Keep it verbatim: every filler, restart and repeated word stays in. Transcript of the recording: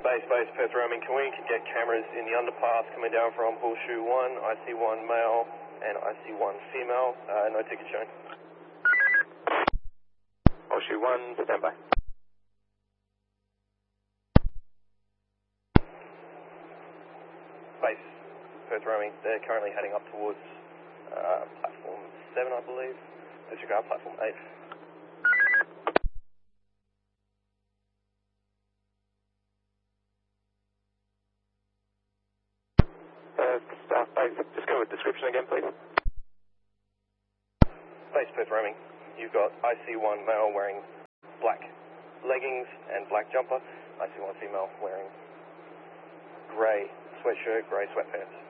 Base, base, Perth roaming. Can we get cameras in the underpass coming down from Horseshoe one? I see one male and I see one female. Uh, no ticket shown. Horseshoe one, stand by. Base, Perth roaming. They're currently heading up towards uh, platform seven, I believe. Disregard platform eight. Uh, staff base, just go with description again, please. Base, Perth roaming. You've got I C one male wearing black leggings and black jumper. I C one female wearing grey sweatshirt, grey sweatpants.